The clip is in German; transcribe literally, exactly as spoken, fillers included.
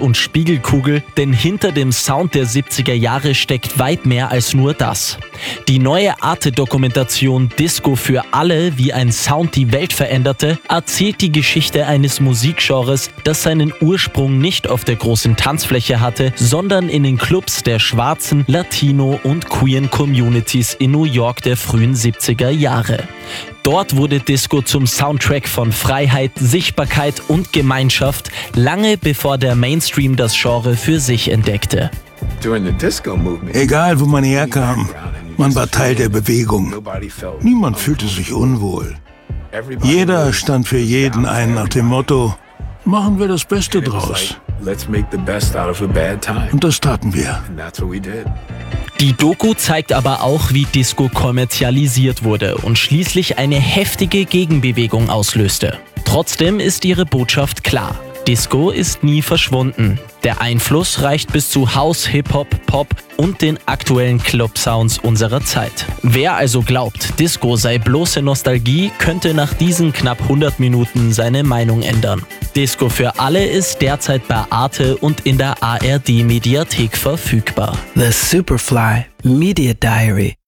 und Spiegelkugel, denn hinter dem Sound der siebziger Jahre steckt weit mehr als nur das. Die neue Arte-Dokumentation Disco für alle, wie ein Sound die Welt veränderte, erzählt die Geschichte eines Musikgenres, das seinen Ursprung nicht auf der großen Tanzfläche hatte, sondern in den Clubs der schwarzen, Latino- und queeren Communities in New York der frühen siebziger Jahre. Dort wurde Disco zum Soundtrack von Freiheit, Sichtbarkeit und Gemeinschaft, lange bevor der Mainstream das Genre für sich entdeckte. Egal, wo man herkam, man war Teil der Bewegung. Niemand fühlte sich unwohl. Jeder stand für jeden ein nach dem Motto, machen wir das Beste draus. Und das taten wir. Die Doku zeigt aber auch, wie Disco kommerzialisiert wurde und schließlich eine heftige Gegenbewegung auslöste. Trotzdem ist ihre Botschaft klar. Disco ist nie verschwunden. Der Einfluss reicht bis zu House, Hip-Hop, Pop und den aktuellen Club-Sounds unserer Zeit. Wer also glaubt, Disco sei bloße Nostalgie, könnte nach diesen knapp hundert Minuten seine Meinung ändern. Disco für alle ist derzeit bei Arte und in der A R D-Mediathek verfügbar. The Superfly Media Diary.